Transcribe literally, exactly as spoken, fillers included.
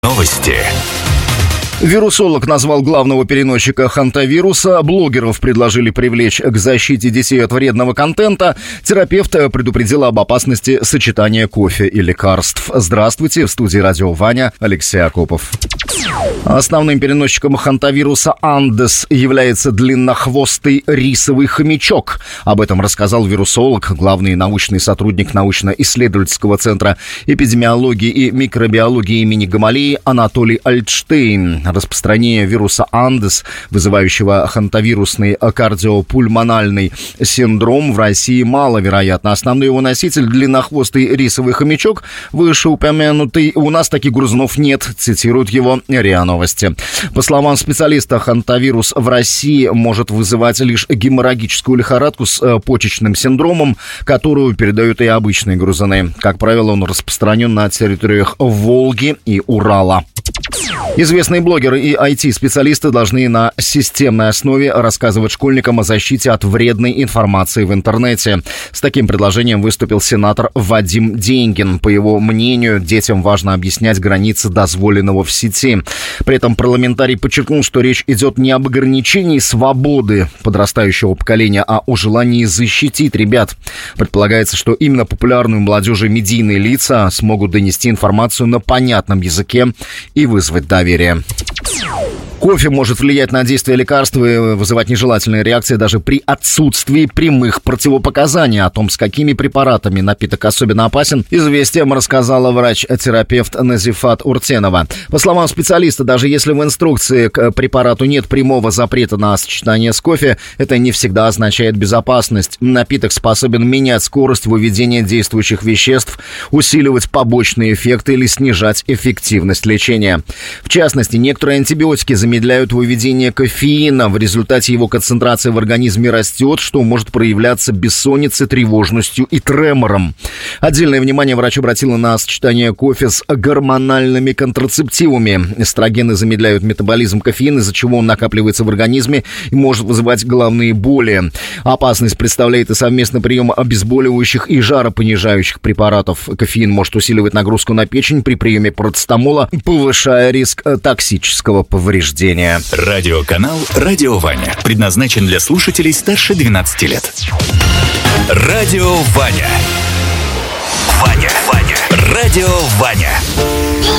Новости. Вирусолог назвал главного переносчика хантавируса, блогеров предложили привлечь к защите детей от вредного контента, терапевт предупредил об опасности сочетания кофе и лекарств. Здравствуйте, в студии радио Ваня, Алексей Акопов. Основным переносчиком хантавируса Андес является длиннохвостый рисовый хомячок. Об этом рассказал вирусолог, главный научный сотрудник научно-исследовательского центра эпидемиологии и микробиологии имени Гамалеи Анатолий Альтштейн. Распространение вируса Андес, вызывающего хантавирусный кардиопульмональный синдром, в России маловероятно. Основной его носитель — длиннохвостый рисовый хомячок, вышеупомянутый. У нас таких грызунов нет, цитируют его РИА Новости. По словам специалиста, хантавирус в России может вызывать лишь геморрагическую лихорадку с почечным синдромом, которую передают и обычные грызуны. Как правило, он распространен на территориях Волги и Урала. Известные блогеры и ай ти-специалисты должны на системной основе рассказывать школьникам о защите от вредной информации в интернете. С таким предложением выступил сенатор Вадим Деньгин. По его мнению, детям важно объяснять границы дозволенного в сети. При этом парламентарий подчеркнул, что речь идет не об ограничении свободы подрастающего поколения, а о желании защитить ребят. Предполагается, что именно популярные у молодежи медийные лица смогут донести информацию на понятном языке и вызвать доверие. Кофе может влиять на действие лекарства и вызывать нежелательные реакции даже при отсутствии прямых противопоказаний. О том, с какими препаратами напиток особенно опасен, «Известиям» рассказала врач-терапевт Назифат Уртенова. По словам специалиста, даже если в инструкции к препарату нет прямого запрета на сочетание с кофе, это не всегда означает безопасность. Напиток способен менять скорость выведения действующих веществ, усиливать побочные эффекты или снижать эффективность лечения. В частности, некоторые антибиотики замедляют замедляют выведение кофеина. В результате его концентрация в организме растет, что может проявляться бессонницей, тревожностью и тремором. Отдельное внимание врач обратила на сочетание кофе с гормональными контрацептивами. Эстрогены замедляют метаболизм кофеина, из-за чего он накапливается в организме и может вызывать головные боли. Опасность представляет и совместный прием обезболивающих и жаропонижающих препаратов. Кофеин может усиливать нагрузку на печень при приеме парацетамола, повышая риск токсического повреждения. Радиоканал «Радио Ваня» предназначен для слушателей старше двенадцати лет. Радио Ваня. Ваня, Ваня. Радио Ваня.